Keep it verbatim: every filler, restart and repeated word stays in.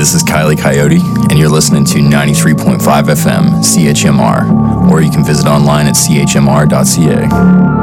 this is Kylie Coyote, and you're listening to ninety-three point five F M C H M R, or you can visit online at c h m r dot c a.